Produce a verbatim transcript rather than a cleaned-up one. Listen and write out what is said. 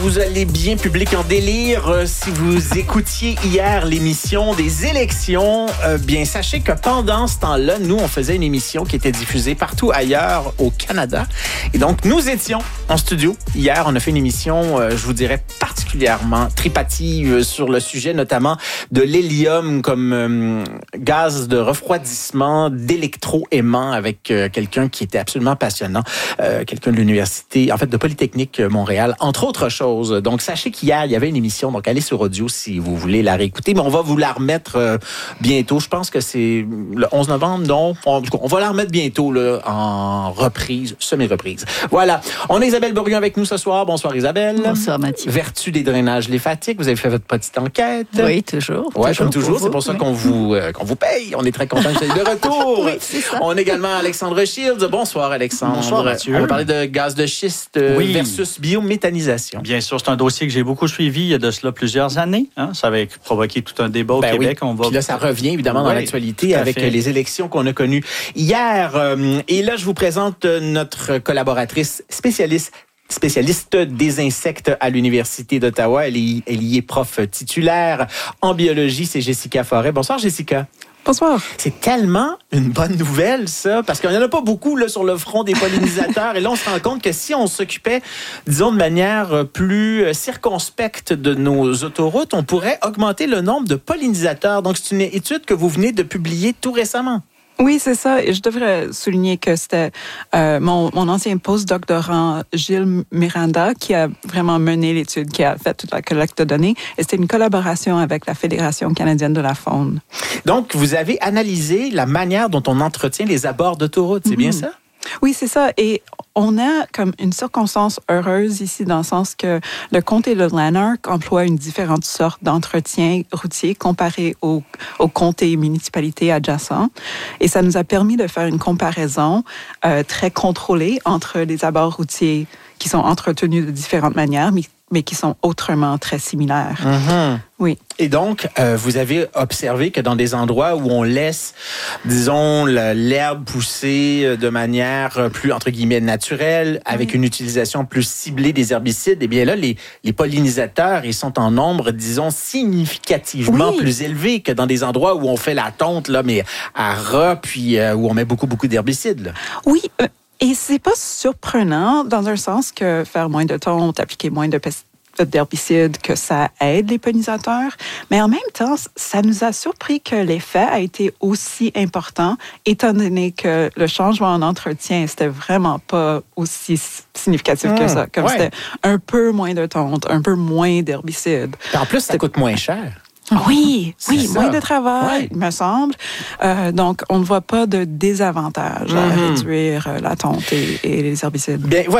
Vous allez bien, public en délire. Euh, si vous écoutiez hier l'émission des élections, euh, bien, sachez que pendant ce temps-là, nous, on faisait une émission qui était diffusée partout ailleurs au Canada. Et donc, nous étions en studio. Hier, on a fait une émission, euh, je vous dirais, particulièrement tripative sur le sujet, notamment de l'hélium comme euh, gaz de refroidissement, d'électro-aimant avec euh, quelqu'un qui était absolument passionnant, euh, quelqu'un de l'université, en fait, de Polytechnique Montréal, entre autres choses. Donc, sachez qu'hier, il y avait une émission. Donc, allez sur audio si vous voulez la réécouter. Mais on va vous la remettre euh, bientôt. Je pense que c'est le onze novembre. Non, on, on va la remettre bientôt là, en reprise, semi-reprise. Voilà. On a Isabelle Bourrion avec nous ce soir. Bonsoir, Isabelle. Bonsoir, Mathieu. Vertu des drainages lympatiques. Vous avez fait votre petite enquête. Oui, toujours. Oui, comme toujours. toujours. C'est pour ça oui. qu'on vous, euh, qu'on vous paye. On est très contents que vous soyez de retour. Oui, c'est ça. On a également Alexandre Shields. Bonsoir, Alexandre. Bonsoir, Mathieu. On va parler de gaz de schiste euh, oui. versus biométhanisation. Bien sûr, c'est un dossier que j'ai beaucoup suivi il y a de cela plusieurs années. Hein? Ça avait provoqué tout un débat au ben Québec. Oui. On va... Puis là, ça revient évidemment oui, dans l'actualité avec fait. les élections qu'on a connues hier. Et là, je vous présente notre collaboratrice spécialiste spécialiste des insectes à l'Université d'Ottawa. Elle, est, elle y est prof titulaire en biologie. C'est Jessica Forêt. Bonsoir, Jessica. Bonsoir. C'est tellement une bonne nouvelle, ça, parce qu'il n'y en a pas beaucoup là, sur le front des pollinisateurs. Et là, on se rend compte que si on s'occupait, disons, de manière plus circonspecte de nos autoroutes, on pourrait augmenter le nombre de pollinisateurs. Donc, c'est une étude que vous venez de publier tout récemment. Oui, c'est ça. Et je devrais souligner que c'était euh, mon, mon ancien postdoctorant Gilles Miranda qui a vraiment mené l'étude, qui a fait toute la collecte de données. Et c'était une collaboration avec la Fédération canadienne de la faune. Donc, vous avez analysé la manière dont on entretient les abords d'autoroutes, c'est mm-hmm. bien ça? Oui, c'est ça. Et on a comme une circonstance heureuse ici dans le sens que le comté de Lanark emploie une différente sorte d'entretien routier comparé aux, aux comtés et municipalités adjacents. Et ça nous a permis de faire une comparaison euh, très contrôlée entre les abords routiers qui sont entretenus de différentes manières, mais mais qui sont autrement très similaires. Mm-hmm. Oui. Et donc, euh, vous avez observé que dans des endroits où on laisse, disons, le, l'herbe pousser de manière plus, entre guillemets, naturelle, avec oui. une utilisation plus ciblée des herbicides, eh bien là, les, les pollinisateurs, ils sont en nombre, disons, significativement oui. plus élevé que dans des endroits où on fait la tonte, là, mais à ras, puis euh, où on met beaucoup, beaucoup d'herbicides. Là. Oui, euh... Et c'est pas surprenant dans un sens que faire moins de tonte, appliquer moins de pesticides, d'herbicides, que ça aide les pollinisateurs. Mais en même temps, ça nous a surpris que l'effet a été aussi important, étant donné que le changement en entretien, c'était vraiment pas aussi significatif mmh, que ça. Comme ouais. c'était un peu moins de tonte, un peu moins d'herbicides. En plus, ça c'était... coûte moins cher. Oui, c'est oui, ça. moins de travail, ouais. il me semble. Euh, donc, on ne voit pas de désavantage mm-hmm. à réduire la tonte et, et les herbicides. Bien, voilà.